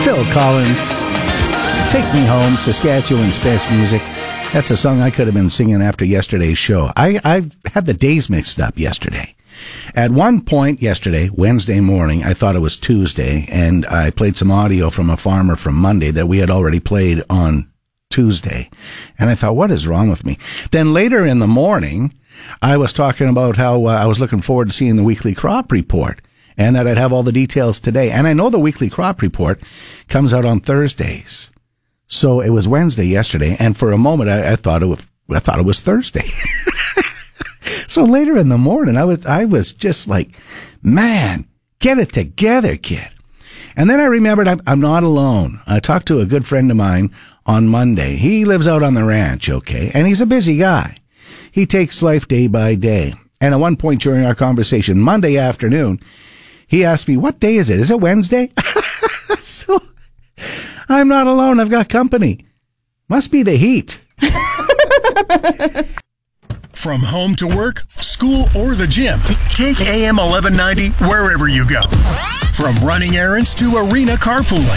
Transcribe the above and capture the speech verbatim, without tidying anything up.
Phil Collins, Take Me Home, Saskatchewan's best music. That's a song I could have been singing after yesterday's show. I, I had the days mixed up yesterday. At one point yesterday, Wednesday morning, I thought it was Tuesday, and I played some audio from a farmer from Monday that we had already played on Tuesday. And I thought, what is wrong with me? Then later in the morning, I was talking about how uh, I was looking forward to seeing the weekly crop report, and that I'd have all the details today. And I know the weekly crop report comes out on Thursdays. So it was Wednesday yesterday, and for a moment I, I thought it was I thought it was Thursday. So later in the morning, I was I was just like, man, get it together, kid. And then I remembered I'm, I'm not alone. I talked to a good friend of mine on Monday. He lives out on the ranch, okay, and he's a busy guy. He takes life day by day. And at one point during our conversation, Monday afternoon, he asked me, what day is it? Is it Wednesday? So I'm not alone. I've got company. Must be the heat. From home to work, school, or the gym, take A M eleven ninety wherever you go. From running errands to arena carpooling,